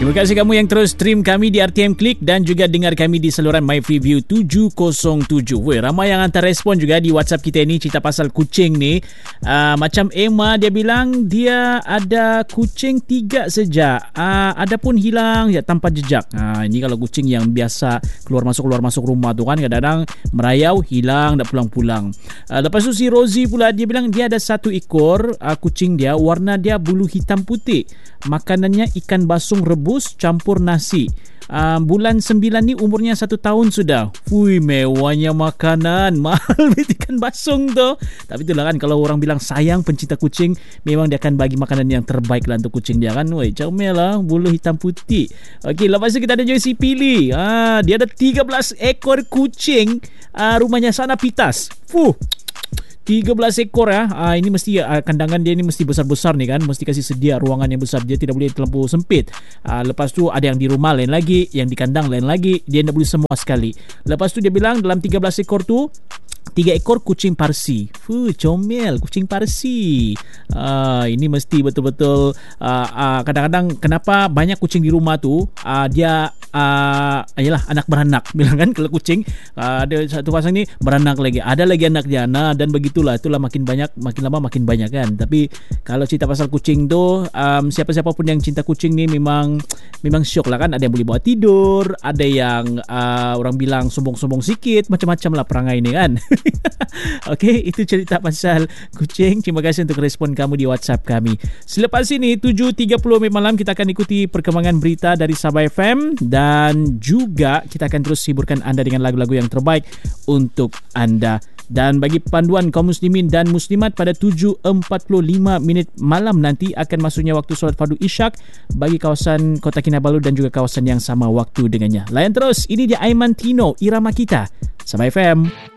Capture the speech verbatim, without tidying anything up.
Terima kasih kamu yang terus stream kami di R T M Click dan juga dengar kami di saluran My Freeview tujuh kosong tujuh. Weh, ramai yang hantar respon juga di WhatsApp kita ni cerita pasal kucing ni. Uh, macam Emma, dia bilang dia ada kucing tiga saja. Uh, ada pun hilang ya tanpa jejak. Uh, ini kalau kucing yang biasa keluar masuk keluar masuk rumah tu kan, kadang-kadang merayau, hilang, tak pulang-pulang. Uh, lepas tu si Rosie pula, dia bilang dia ada satu ekor uh, kucing dia, warna dia bulu hitam putih. Makanannya ikan basung rebus campur nasi. Uh, bulan sembilan ni umurnya satu tahun sudah. Fui, mewahnya makanan. Mahal ikan basung tu. Tapi itulah kan, kalau orang bilang sayang pencinta kucing, memang dia akan bagi makanan yang terbaik lah untuk kucing dia kan. Woi, comel lah, bulu hitam putih. Okey, lepas tu kita ada Joyce Pili. Ah, dia ada tiga belas ekor kucing. Ah, rumahnya sana pitas. Fuh, tiga belas ekor ya. Ah, ini mesti ah, kandangan dia ni mesti besar-besar ni kan. Mesti kasih sedia ruangan yang besar. Dia tidak boleh terlalu sempit. Ah, lepas tu ada yang di rumah lain lagi, yang di kandang lain lagi. Dia tidak boleh semua sekali. Lepas tu dia bilang dalam tiga belas ekor tu, tiga ekor kucing Parsi. Fuh, comel kucing Parsi. Ah, ini mesti betul-betul ah, ah, kadang-kadang kenapa banyak kucing di rumah tu, ah, dia ah, ayalah anak beranak. Bilang kan kalau kucing ah, ada satu pasang ni beranak lagi. Ada lagi anak dia. Nah, dan begitu Itulah, itulah makin banyak, makin lama makin banyak kan. Tapi kalau cerita pasal kucing tu, um, siapa-siapa pun yang cinta kucing ni memang memang syok lah kan. Ada yang boleh bawa tidur, ada yang uh, orang bilang sombong-sombong sikit, macam-macam lah perangai ni kan. Okey, itu cerita pasal kucing. Terima kasih untuk respon kamu di WhatsApp kami. Selepas ini tujuh tiga puluh malam kita akan ikuti perkembangan berita dari Sabah F M, dan juga kita akan terus hiburkan anda dengan lagu-lagu yang terbaik untuk anda. Dan bagi panduan kaum muslimin dan muslimat, pada tujuh empat puluh lima minit malam nanti akan masuknya waktu solat fardu isyak bagi kawasan Kota Kinabalu dan juga kawasan yang sama waktu dengannya. Layan terus, ini dia Aiman Tino, Irama Kita, Sabah F M.